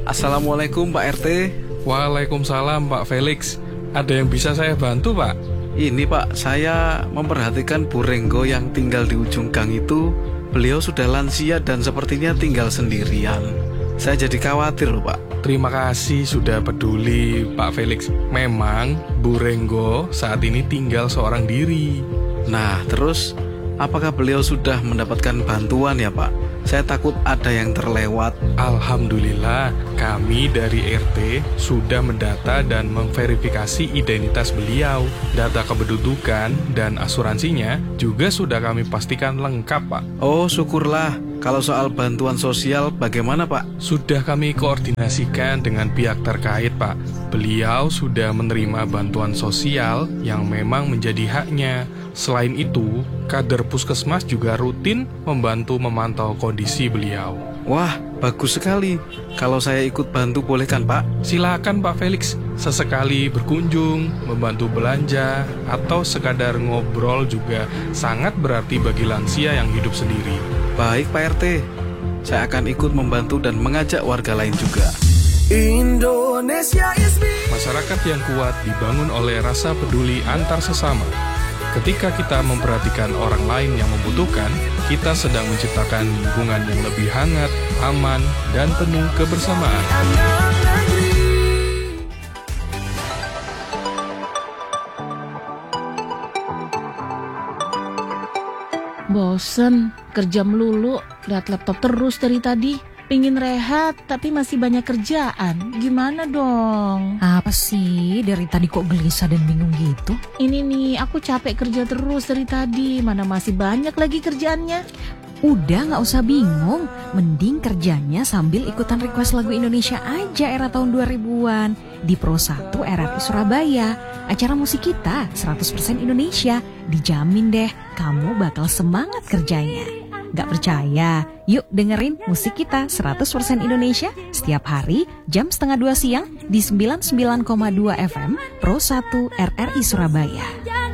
Assalamualaikum Pak RT. Waalaikumsalam Pak Felix. Ada yang bisa saya bantu Pak? Ini Pak, saya memperhatikan Bu Renggo yang tinggal di ujung gang itu. Beliau sudah lansia dan sepertinya tinggal sendirian. Saya jadi khawatir loh Pak. Terima kasih sudah peduli Pak Felix. Memang Bu Renggo saat ini tinggal seorang diri. Nah terus, apakah beliau sudah mendapatkan bantuan ya Pak? Saya takut ada yang terlewat. Alhamdulillah, kami dari RT sudah mendata dan memverifikasi identitas beliau. Data kependudukan dan asuransinya juga sudah kami pastikan lengkap, Pak. Oh syukurlah. Kalau soal bantuan sosial bagaimana Pak? Sudah kami koordinasikan dengan pihak terkait, Pak. Beliau sudah menerima bantuan sosial yang memang menjadi haknya. Selain itu, kader puskesmas juga rutin membantu memantau kondisi beliau. Wah, bagus sekali. Kalau saya ikut bantu boleh kan Pak? Silakan Pak Felix, sesekali berkunjung, membantu belanja, atau sekadar ngobrol juga sangat berarti bagi lansia yang hidup sendiri. Baik Pak RT, saya akan ikut membantu dan mengajak warga lain juga. Indonesia is me. Masyarakat yang kuat dibangun oleh rasa peduli antar sesama. Ketika kita memperhatikan orang lain yang membutuhkan, kita sedang menciptakan lingkungan yang lebih hangat, aman, dan penuh kebersamaan. Bosen, kerja melulu, lihat laptop terus dari tadi. Pingin rehat, tapi masih banyak kerjaan. Gimana dong? Apa sih? Dari tadi kok gelisah dan bingung gitu? Ini nih, aku capek kerja terus dari tadi. Mana masih banyak lagi kerjaannya. Udah gak usah bingung. Mending kerjanya sambil ikutan request lagu Indonesia aja era tahun 2000-an. Di Pro 1 RRI Surabaya. Acara musik kita 100% Indonesia. Dijamin deh, kamu bakal semangat kerjanya. Gak percaya? Yuk dengerin musik kita 100% Indonesia setiap hari jam 1:30 siang di 99,2 FM Pro 1 RRI Surabaya.